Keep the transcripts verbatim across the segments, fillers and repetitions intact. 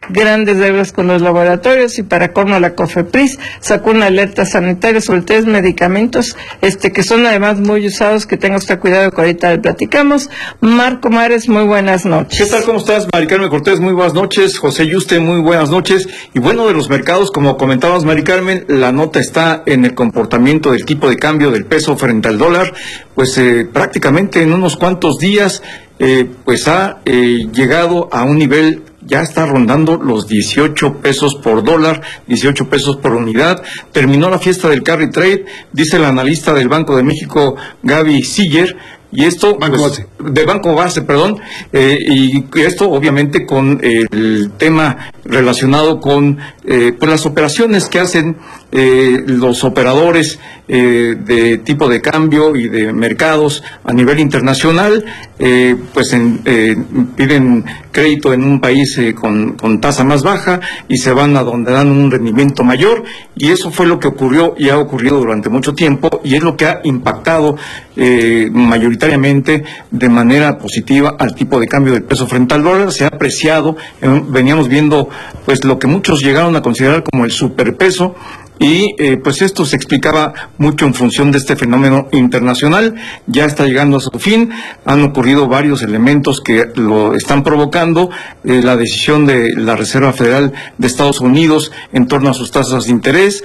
grandes deudas con los laboratorios, y para colmo la COFEPRIS sacó una alerta sanitaria sobre tres medicamentos este que son además muy usados, que tenga usted cuidado, que ahorita le platicamos. Marco Mares, muy buenas noches. ¿Qué tal? ¿Cómo estás? Mari Carmen Cortés, muy buenas noches. José Yuste, muy buenas noches. Y bueno, de los mercados, como comentabas, Mari Carmen, la nota está en el comportamiento del tipo de cambio del peso frente al dólar. Pues eh, prácticamente en unos cuantos días eh, pues ha eh, llegado a un nivel, ya está rondando los dieciocho pesos por dólar, dieciocho pesos por unidad. Terminó la fiesta del carry trade, dice el analista del Banco de México, Gaby Siller, y esto, Banco pues, Base. de Banco Base, perdón, eh, y esto obviamente con eh, el tema relacionado con eh, pues las operaciones que hacen eh, los operadores eh, de tipo de cambio y de mercados a nivel internacional, eh, pues en, eh, piden crédito en un país eh, con, con tasa más baja y se van a donde dan un rendimiento mayor, y eso fue lo que ocurrió y ha ocurrido durante mucho tiempo, y es lo que ha impactado eh, mayoritariamente de manera positiva al tipo de cambio del peso frente al dólar. Se ha apreciado, eh, veníamos viendo pues lo que muchos llegaron a considerar como el superpeso, y eh, pues esto se explicaba mucho en función de este fenómeno internacional. Ya está llegando a su fin, han ocurrido varios elementos que lo están provocando, eh, la decisión de la Reserva Federal de Estados Unidos en torno a sus tasas de interés,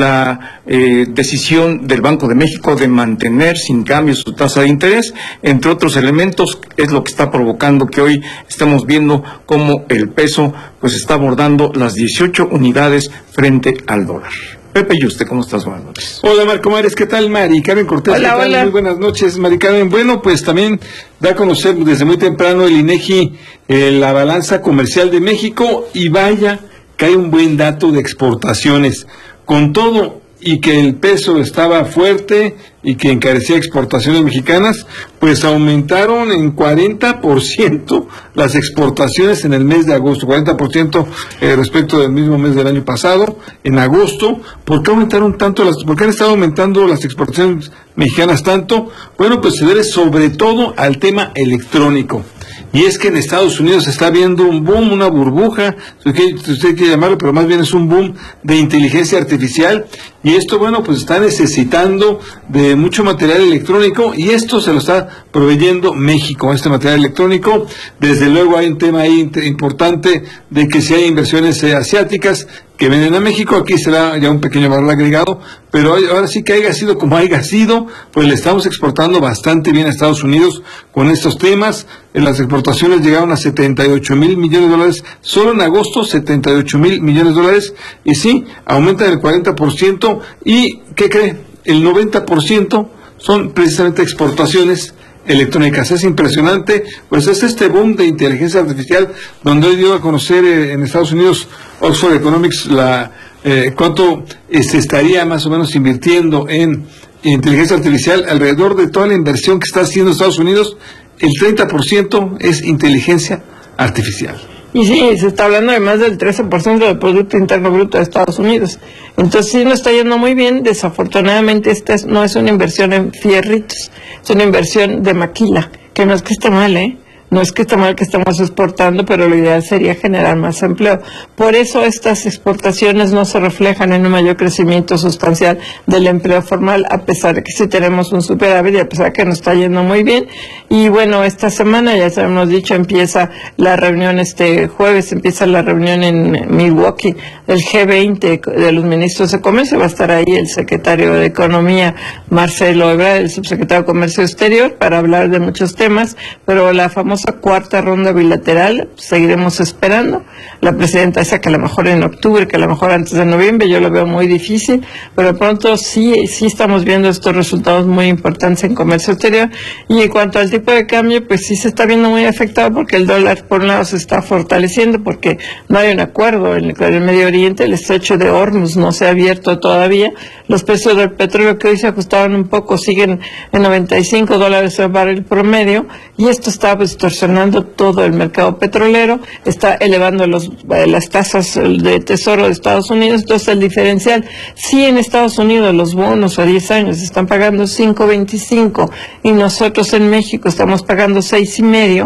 la eh, decisión del Banco de México de mantener sin cambio su tasa de interés, entre otros elementos, es lo que está provocando que hoy estemos viendo cómo el peso pues está abordando las dieciocho unidades frente al dólar. Pepe Yuste, ¿cómo estás? Buenas noches. Hola, Marco Mares, ¿qué tal? Mari Carmen Cortés, hola, ¿qué tal? hola. Muy buenas noches, Mari Carmen. Bueno, pues también da a conocer desde muy temprano el INEGI eh, la balanza comercial de México, y vaya que hay un buen dato de exportaciones. Con todo y que el peso estaba fuerte y que encarecía exportaciones mexicanas, pues aumentaron en cuarenta por ciento las exportaciones en el mes de agosto, cuarenta por ciento eh, respecto del mismo mes del año pasado, en agosto. ¿Por qué aumentaron tanto las, por qué han estado aumentando las exportaciones mexicanas tanto? Bueno, pues se debe sobre todo al tema electrónico. Y es que en Estados Unidos se está viendo un boom, una burbuja, si usted quiere llamarlo, pero más bien es un boom de inteligencia artificial, y esto, bueno, pues está necesitando de mucho material electrónico, y esto se lo está proveyendo México, este material electrónico. Desde luego hay un tema ahí importante de que si hay inversiones eh, asiáticas que vienen a México, aquí será ya un pequeño valor agregado, pero ahora sí que haya sido como haya sido, pues le estamos exportando bastante bien a Estados Unidos con estos temas. Las exportaciones llegaron a setenta y ocho mil millones de dólares, solo en agosto setenta y ocho mil millones de dólares, y sí, aumenta el cuarenta por ciento, y ¿qué cree? El noventa por ciento son precisamente exportaciones electrónicas. Es impresionante, pues es este boom de inteligencia artificial, donde hoy dio a conocer eh, en Estados Unidos Oxford Economics la eh, cuánto eh, se estaría más o menos invirtiendo en inteligencia artificial. Alrededor de toda la inversión que está haciendo Estados Unidos, el treinta por ciento es inteligencia artificial. Y sí, se está hablando de más del trece por ciento del Producto Interno Bruto de Estados Unidos. Entonces sí nos está yendo muy bien. Desafortunadamente esta es, no es una inversión en fierritos, es una inversión de maquila, que no es que esté mal, ¿eh? No es que esté mal que estamos exportando, pero lo ideal sería generar más empleo. Por eso estas exportaciones no se reflejan en un mayor crecimiento sustancial del empleo formal, a pesar de que sí tenemos un superávit y a pesar de que nos está yendo muy bien. Y bueno, esta semana, ya hemos dicho, empieza la reunión, este jueves empieza la reunión en Milwaukee, el G veinte de los ministros de comercio. Va a estar ahí el secretario de Economía, Marcelo Ebrard, el subsecretario de Comercio Exterior, para hablar de muchos temas, pero la famosa cuarta ronda bilateral seguiremos esperando. La presidenta dice que a lo mejor en octubre, que a lo mejor antes de noviembre. Yo lo veo muy difícil, pero de pronto sí, sí estamos viendo estos resultados muy importantes en comercio exterior. Y en cuanto al tipo de cambio, pues sí se está viendo muy afectado, porque el dólar por un lado se está fortaleciendo, porque no hay un acuerdo en el Medio Oriente, el estrecho de Hormuz no se ha abierto todavía. Los precios del petróleo, que hoy se ajustaban un poco, siguen en noventa y cinco dólares el barril promedio, y esto está distorsionando todo el mercado petrolero, está elevando los, eh, las tasas de tesoro de Estados Unidos. Entonces el diferencial, sí, en Estados Unidos los bonos a diez años están pagando cinco veinticinco y nosotros en México estamos pagando seis y medio,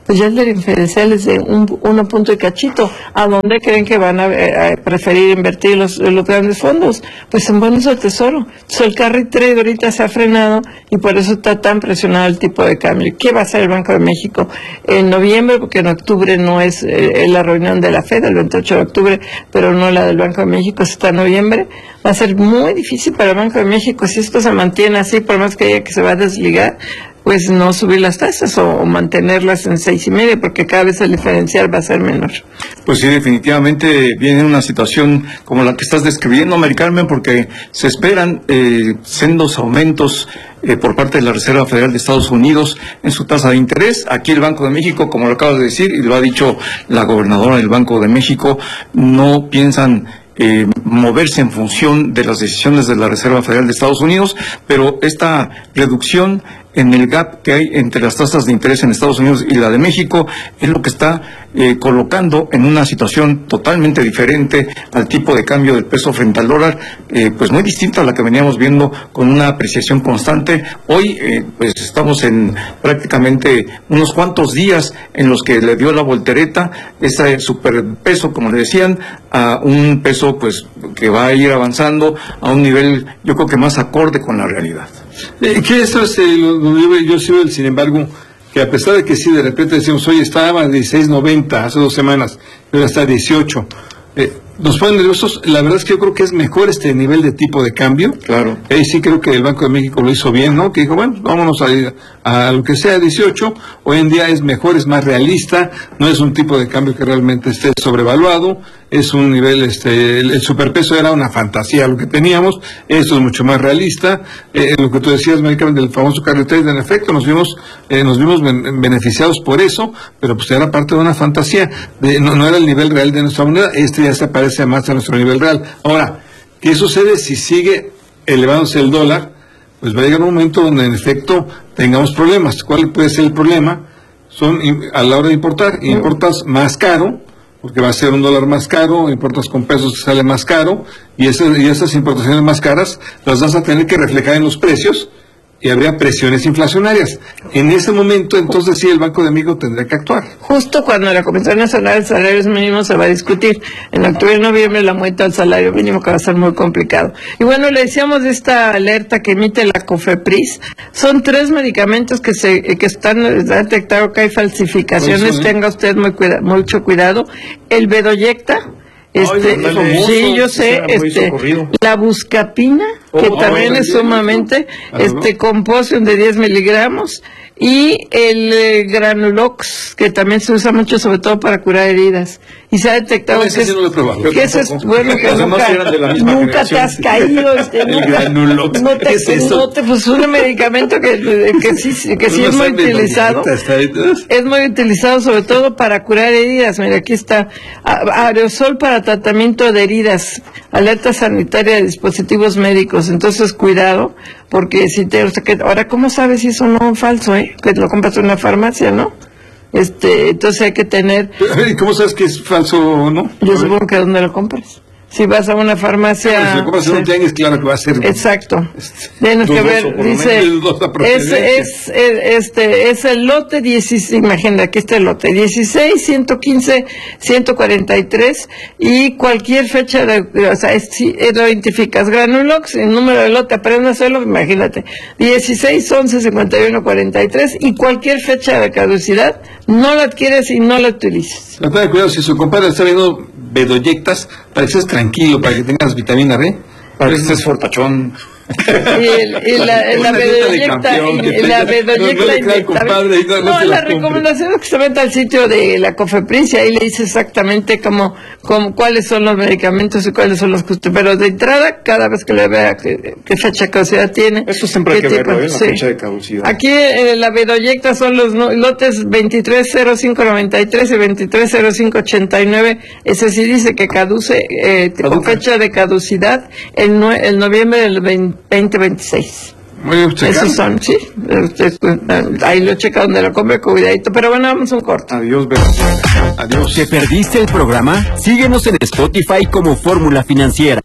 pues ya el diferencial es de un, uno punto y cachito. ¿A dónde creen que van a, a preferir invertir los, los grandes fondos? Pues en bonos del tesoro. Entonces el carry trade ahorita se ha frenado y por eso está tan presionado el tipo de cambio. ¿Qué va a hacer el Banco de México en noviembre? Porque en octubre no es eh, la reunión de la Fed, el veintiocho de octubre, pero no la del Banco de México, está en noviembre. Va a ser muy difícil para el Banco de México si esto se mantiene así, por más que diga que se va a desligar, pues no subir las tasas o, o mantenerlas en seis y medio, porque cada vez el diferencial va a ser menor. Pues sí, definitivamente viene una situación como la que estás describiendo, Mari Carmen, porque se esperan eh, sendos aumentos eh, por parte de la Reserva Federal de Estados Unidos en su tasa de interés. Aquí el Banco de México, como lo acabas de decir, y lo ha dicho la gobernadora del Banco de México, no piensan Eh, moverse en función de las decisiones de la Reserva Federal de Estados Unidos, pero esta reducción en el gap que hay entre las tasas de interés en Estados Unidos y la de México es lo que está eh, colocando en una situación totalmente diferente al tipo de cambio del peso frente al dólar, eh, pues muy distinta a la que veníamos viendo con una apreciación constante. Hoy eh, pues estamos en prácticamente unos cuantos días en los que le dio la voltereta ese superpeso, como le decían, a un peso pues que va a ir avanzando a un nivel yo creo que más acorde con la realidad. Eh, ¿Qué es eso? Eh, lo, lo, yo, yo sí veo, sin embargo, que a pesar de que sí, de repente decimos, oye, estaba a dieciséis noventa hace dos semanas, pero está a dieciocho. Eh, nos ponen nerviosos. La verdad es que yo creo que es mejor este nivel de tipo de cambio. Claro. Ahí sí creo que el Banco de México lo hizo bien, ¿no? Que dijo, bueno, vámonos a, a lo que sea dieciocho. Hoy en día es mejor, es más realista, no es un tipo de cambio que realmente esté sobrevaluado, es un nivel, este, el, el superpeso era una fantasía lo que teníamos, esto es mucho más realista. Eh, lo que tú decías, Mari Carmen, del famoso carry trade, en efecto, nos vimos, eh, nos vimos ben, beneficiados por eso, pero pues era parte de una fantasía, de, no, no era el nivel real de nuestra moneda, este ya se parece más a nuestro nivel real. Ahora, ¿qué sucede si sigue elevándose el dólar? Pues va a llegar un momento donde en efecto tengamos problemas. ¿Cuál puede ser el problema? Son a la hora de importar, importas más caro, porque va a ser un dólar más caro, importas con pesos que sale más caro, y esas, y esas importaciones más caras las vas a tener que reflejar en los precios, y habría presiones inflacionarias. En ese momento, entonces sí, el Banco de México tendría que actuar. Justo cuando la Comisión Nacional de Salarios Mínimos se va a discutir, en octubre y noviembre, la aumento del salario mínimo, que va a ser muy complicado. Y bueno, le decíamos de esta alerta que emite la COFEPRIS, son tres medicamentos que se que están detectados que hay falsificaciones, Eso, ¿eh? Tenga usted muy cuida, mucho cuidado. El Bedoyecta, este, Ay, famoso, sí, yo sé, este, la buscapina, que oh, también oh, es sumamente, ¿no? este, composium de diez miligramos, y el eh, Granulox, que también se usa mucho, sobre todo para curar heridas, y se ha detectado No, que, ese sí es, no lo he probado. que eso es bueno, que Los demás nunca, eran de la misma nunca te generación. has caído, este, El nunca- Granulox, no te, ¿qué es eso? no te, pues un medicamento que, que sí, que sí No es muy sabe, utilizado. está ahí. Es muy utilizado sobre todo para curar heridas. Mira, aquí está a- aerosol para tratamiento de heridas, alerta sanitaria de dispositivos médicos. Entonces, cuidado, porque si te... O sea, que, ahora, ¿cómo sabes si eso no es falso, eh? Que lo compras en una farmacia, ¿no? Este, entonces hay que tener... ¿Y cómo sabes que es falso o no? Yo supongo que ¿dónde lo compras? Si vas a una farmacia... Si lo compras en un tianguis, claro que va a ser... Exacto. Tienes que dudoso, ver, por lo dice, menos, dudosa es, procedencia. es, es, este, es el lote dieciséis, imagínate, aquí está el lote, dieciséis, ciento quince, ciento cuarenta y tres, y cualquier fecha, de, o sea, es, si lo identificas, Granulox, el número de lote, aprende a hacerlo, imagínate, dieciséis, once, cincuenta y uno, cuarenta y tres, y cualquier fecha de caducidad, no la adquieres y no la utilices. Trata de cuidado, si su compadre está viendo Bedoyectas, para que estés tranquilo, para que tengas vitamina B. Para que estés fortachón. Y, el, y la, Una la dieta de bedoyecta, campeón, y que la te- bedoyecta no, no le crea al inyectable. compadre y no- no No, se la la compre. recomendación es que se meta al sitio de la COFEPRIS y ahí le dice exactamente cómo, cómo, cuáles son los medicamentos y cuáles son los que usted, pero de entrada, cada vez que le vea qué, qué fecha de caducidad tiene. Eso siempre hay qué que tipo- verlo, ¿eh? La sí. fecha de caducidad. Aquí eh, la bedoyecta son los no- lotes veintitrés cero cinco noventa y tres y veintitrés cero cinco ochenta y nueve. Ese sí dice que caduce, eh, con Caduca. fecha de caducidad el, nue- el noviembre del veinte veintiséis. Muy bien, checar. Esos son, sí. Usted, eh, ahí lo checa donde lo compre, cuidadito. Pero bueno, vamos a un corto. Adiós, Beto. Adiós. ¿Te perdiste el programa? Síguenos en Spotify como Fórmula Financiera.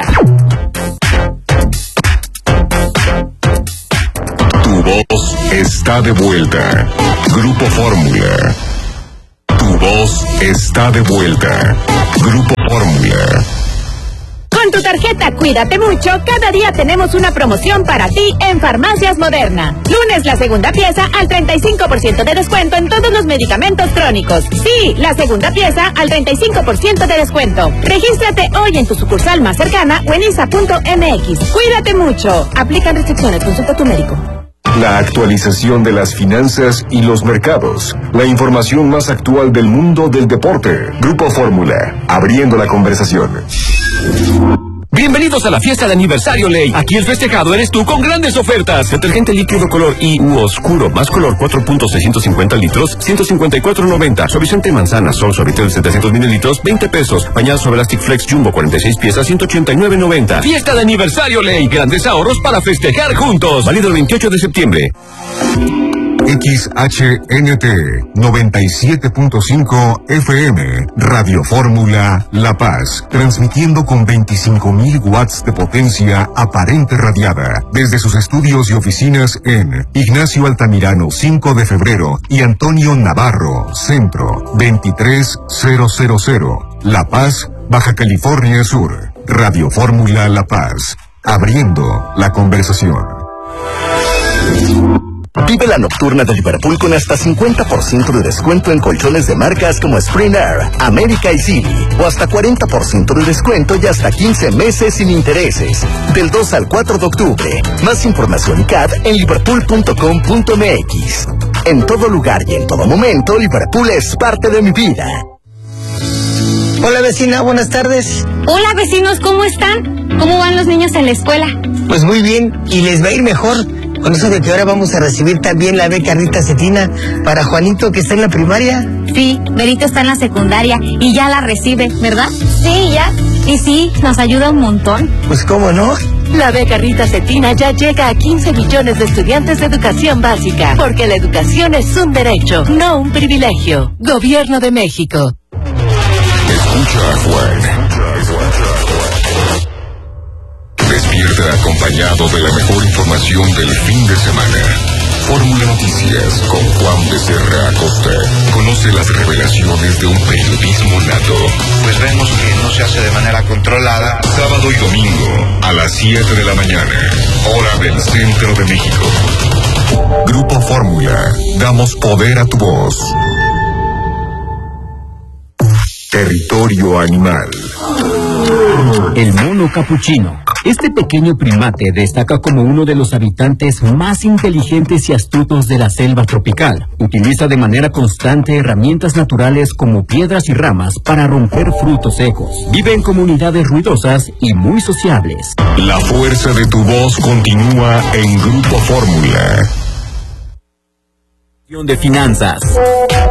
Tu voz está de vuelta. Grupo Fórmula. Tu voz está de vuelta. Grupo Fórmula. Con tu tarjeta Cuídate Mucho, cada día tenemos una promoción para ti en Farmacias Moderna. Lunes la segunda pieza al treinta y cinco por ciento de descuento en todos los medicamentos crónicos. Sí, la segunda pieza al treinta y cinco por ciento de descuento. Regístrate hoy en tu sucursal más cercana o en I S A punto M X. Cuídate Mucho. Aplican restricciones. Consulta a tu médico. La actualización de las finanzas y los mercados. La información más actual del mundo del deporte. Grupo Fórmula. Abriendo la conversación. Bienvenidos a la fiesta de aniversario Ley. Aquí el festejado eres tú con grandes ofertas. Detergente líquido color I u oscuro más color cuatro punto seiscientos cincuenta litros, ciento cincuenta y cuatro noventa. Suavizante manzana Sol Suavitel setecientos mililitros, veinte pesos. Pañal Suave Elastic Flex Jumbo cuarenta y seis piezas, ciento ochenta y nueve noventa. Fiesta de aniversario Ley. Grandes ahorros para festejar juntos. Válido el veintiocho de septiembre. X H N T noventa y siete punto cinco F M, Radio Fórmula La Paz, transmitiendo con veinticinco mil watts de potencia aparente radiada, desde sus estudios y oficinas en Ignacio Altamirano cinco de febrero y Antonio Navarro, Centro, veintitrés mil, La Paz, Baja California Sur. Radio Fórmula La Paz, abriendo la conversación. Vive la nocturna de Liverpool con hasta cincuenta por ciento de descuento en colchones de marcas como Spring Air, América y City, o hasta cuarenta por ciento de descuento y hasta quince meses sin intereses. Del dos al cuatro de octubre. Más información y C A D en liverpool punto com punto m x. En todo lugar y en todo momento, Liverpool es parte de mi vida. Hola vecina, buenas tardes. Hola vecinos, ¿cómo están? ¿Cómo van los niños en la escuela? Pues muy bien, y les va a ir mejor. Con eso de que ahora vamos a recibir también la beca Rita Cetina para Juanito, que está en la primaria. Sí, Berito está en la secundaria y ya la recibe, ¿verdad? Sí, ya. Y sí, nos ayuda un montón. Pues cómo no. La beca Rita Cetina ya llega a quince millones de estudiantes de educación básica, porque la educación es un derecho, no un privilegio. Gobierno de México. Escucha a Juan. Despierta acompañado de la mejor información del fin de semana. Fórmula Noticias con Juan Becerra Acosta. Conoce las revelaciones de un periodismo nato. Pues vemos que no se hace de manera controlada. Sábado y domingo a las siete de la mañana, hora del centro de México. Grupo Fórmula. Damos poder a tu voz. Territorio animal. El mono capuchino. Este pequeño primate destaca como uno de los habitantes más inteligentes y astutos de la selva tropical. Utiliza de manera constante herramientas naturales como piedras y ramas para romper frutos secos. Vive en comunidades ruidosas y muy sociables. La fuerza de tu voz continúa en Grupo Fórmula. De finanzas.